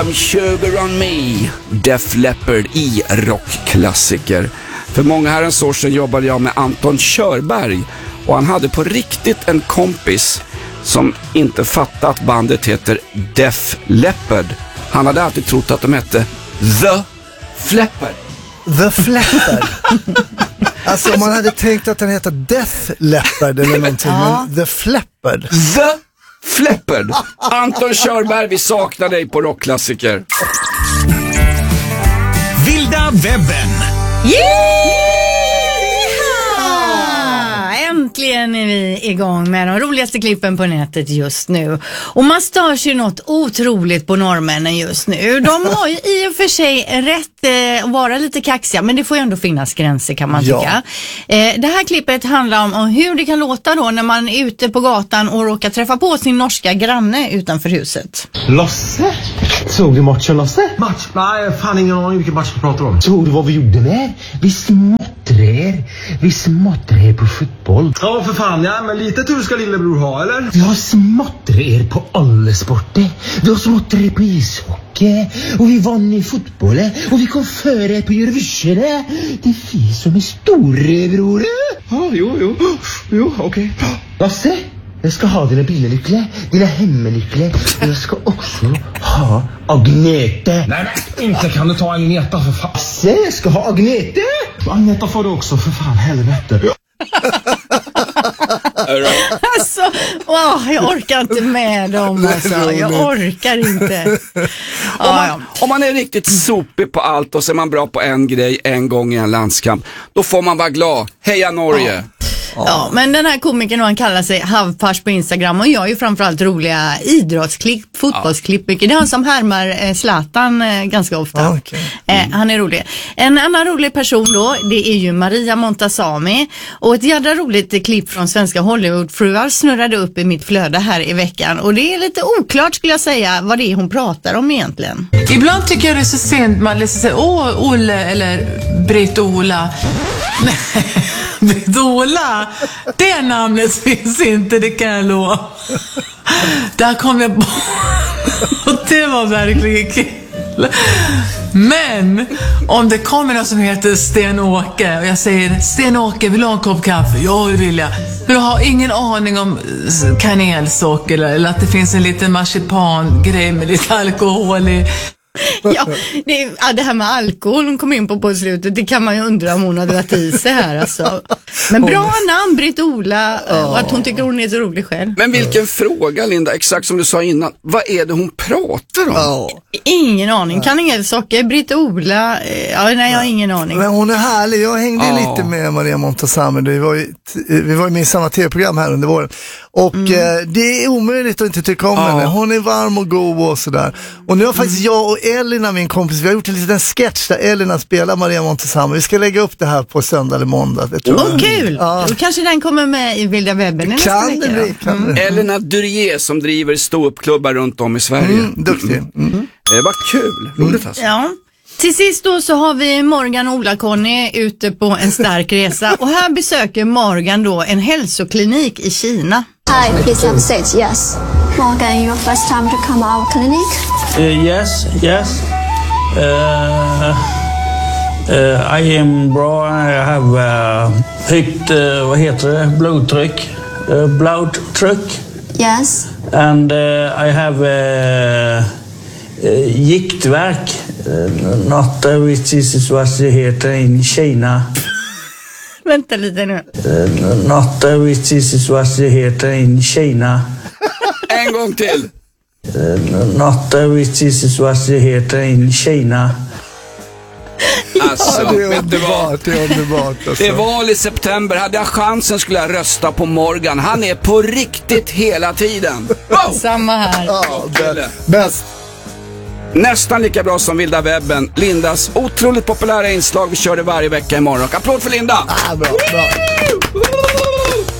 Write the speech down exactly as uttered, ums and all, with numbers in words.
Sugar on me, Def Leppard i rockklassiker. För många herrans år sedan jobbade jag med Anton Körberg och han hade på riktigt en kompis som inte fattade att bandet heter Def Leppard. Han hade alltid trott att de hette The Fleppard. The Fleppard. Alltså man hade tänkt att den heter Death Leppard eller någonting, ja. Men The Fleppard. The Fleppard. Anton Körberg, vi saknar dig på rockklassiker. Vilda webben. Yeah! Äntligen är vi igång med de roligaste klippen på nätet just nu. Och man störs ju något otroligt på norrmännen just nu. De har ju i och för sig rätt att eh, vara lite kaxiga, men det får ju ändå finnas gränser kan man tycka. Ja. Eh, det här klippet handlar om, om hur det kan låta då när man är ute på gatan och råkar träffa på sin norska granne utanför huset. Lasse? Såg du matchen, Lasse? Match? Nej, fan ingen aning vilken match du pratar om. Såg du vad vi gjorde med? Vi småttrer. Vi småttrer på fotboll. Ja, för fan. Ja, men lite tur ska lillebror ha, eller? Vi har småttrer på alla sporter. Vi har småttrer på ishockey. Och vi vann i fotboll. Och vi kom före på Eurovision. Det finns som en storebror. Ja, jo, jo. Jo, okej. Okay. Lasse? Jag ska ha dina bilnycklar, dina hemnycklar. Och jag ska också ha Agnete. Nej, men inte kan du ta Agneta för fan. Så jag ska ha Agnete. Agneta får du också för fan, helvete. Alltså, wow, jag orkar inte med dem alltså. Jag orkar inte. Om man, om man är riktigt sopig på allt och så är man bra på en grej en gång i en landskamp, då får man vara glad. Heja Norge! Ja. Ja, men den här komikern, han kallar sig Havpars på Instagram och gör ju framförallt roliga idrottsklipp, fotbollsklipp. Det är han som härmar eh, Zlatan eh, ganska ofta. Okay. Mm. Eh, han är rolig. En annan rolig person då, det är ju Maria Montazami. Och ett jävla roligt klipp från svenska Hollywoodfruar snurrade upp i mitt flöde här i veckan. Och det är lite oklart skulle jag säga vad det är hon pratar om egentligen. Ibland tycker jag det är så sent man läser sig, åh, Olle eller Britt-Ola. Nej. Britt-Ola, det namnet finns inte, det kan jag lova. Där kom jag på. Och det var verkligen kul. Men om det kommer någon som heter Sten-Åke och jag säger Sten-Åke, vill du ha en kopp kaffe? Ja, det vill jag. Men jag har ingen aning om kanelsocker eller att det finns en liten marsipan-grej med lite alkohol i. Ja, det, ja, det här med alkohol hon kom in på på slutet, det kan man ju undra om hon har dragit i sig här alltså. Men bra namn, Britt-Ola, och att hon tycker hon är så rolig själv. Men vilken fråga, Linda, exakt som du sa innan. Vad är det hon pratar om? Oh. Ingen aning, kan ingen socker, Britt-Ola, ja, nej jag har ingen aning. Men hon är härlig, jag hängde oh. lite med Maria Montazami, vi var ju, vi var ju med i samma tv-program här under våren. Och mm. eh, det är omöjligt att inte tycka om oh. henne, hon är varm och god och sådär. Och nu har faktiskt mm. jag och Elina, min kompis, vi har gjort en liten sketch där Elina spelar Maria Montazami. Vi ska lägga upp det här på söndag eller måndag. Åh, oh, kul! Ja. Då kanske den kommer med i Vilda webben. Kan det bli, kan mm. det. Elina Durier som driver ståuppklubbar runt om i Sverige. Mm, duktig. Mm. Mm. Det var kul, roligt alltså. Ja. Till sist då så har vi Morgan och Ola-Conny ute på en stark resa. Och här besöker Morgan då en hälsoklinik i Kina. Hi, please have a seat. Yes. Morgan, your first time to come our clinic? Uh, yes, yes. Uh, uh, I am bra. I have uh, högt, uh, vad heter det, blodtryck. Uh, blodtryck. Yes. And uh, I have uh, uh, giktverk. Uh, not uh, which is what det heter in Kina. Vänta lite nu. Uh, not uh, which is what det heter in Kina. En gång till. Uh, not uh, which is what det heter in Kina. Alltså, ja, det är underbart, det är underbart alltså. Det är val i september, hade jag chansen skulle jag rösta på Morgan. Han är på riktigt hela tiden. Wow! Samma här. Ja, bäst. Nästan lika bra som Vilda webben. Lindas otroligt populära inslag. Vi kör det varje vecka imorgon. Applåd för Linda! Ah, bra, bra.